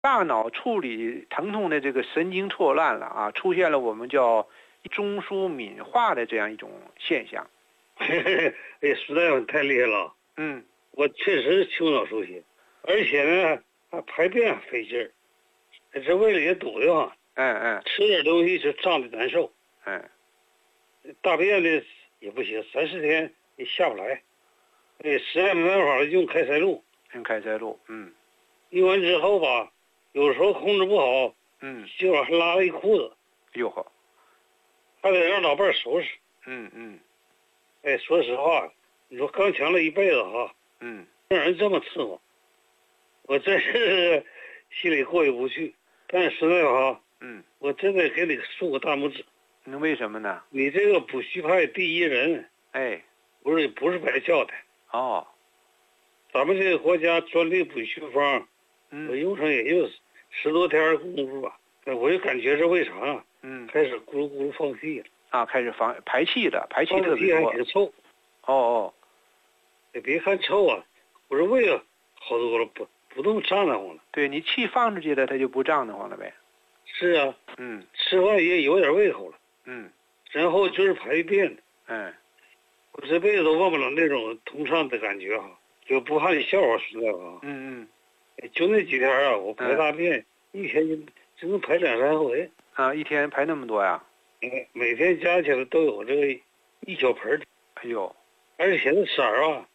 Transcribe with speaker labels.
Speaker 1: 大脑处理疼痛的这个神经错乱了啊，出现了我们叫中枢敏化的这样一种现象。
Speaker 2: 哎，实在太厉害了。
Speaker 1: 嗯，
Speaker 2: 我确实是丘脑出血，而且呢，还排便费劲儿，这胃里也堵得慌。吃点东西就胀得难受。大便呢也不行，3、4天也下不来。实在没办法了，用开塞露。
Speaker 1: 用开塞露，
Speaker 2: 用完之后吧，有时候控制不好，结果还拉了一裤子。
Speaker 1: 哟呵，
Speaker 2: 还得让老伴儿收拾。说实话，你说刚强了一辈子哈，让人这么伺候，我真是心里过意不去。但是实在吧，我真得给你竖个大拇指。
Speaker 1: 那为什么呢？
Speaker 2: 你这个补虚派第一人，不是白叫的。
Speaker 1: 哦，
Speaker 2: 咱们这个国家专利补虚方，我用上也就10多天功夫吧，我就感觉是胃肠开始咕噜咕噜放屁了。
Speaker 1: 啊，开始排气了，排气特别多。
Speaker 2: 还挺臭。
Speaker 1: 哦，
Speaker 2: 别看臭啊，我这胃好多了，不动胀得慌了。
Speaker 1: 对，你气放出去了，它就不胀得慌了呗。
Speaker 2: 是啊。吃饭也有点胃口了。然后就是排便。我这辈子都忘不了那种通畅的感觉哈，就不怕你笑话实在吧。就那几天啊，我排大便一天就能排2、3回。
Speaker 1: 啊，一天排那么多呀？
Speaker 2: 每天加起来都有这个1小盆。
Speaker 1: 哎呦！
Speaker 2: 而且那色儿啊，